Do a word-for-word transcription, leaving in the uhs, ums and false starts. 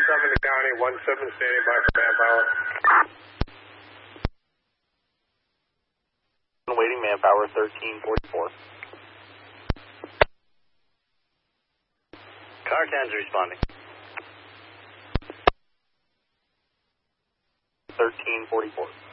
seven to county, one seven standing by for manpower. Waiting manpower, thirteen forty-four. Car tens responding. thirteen forty-four.